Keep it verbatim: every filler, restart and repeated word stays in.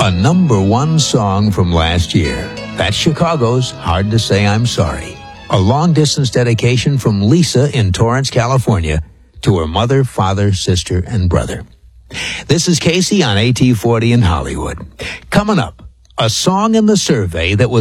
A number one song from last year. That's Chicago's Hard to Say I'm Sorry. A long-distance dedication from Lisa in Torrance, California, to her mother, father, sister, and brother. This is Casey on A T forty in Hollywood. Coming up, a song in the survey that was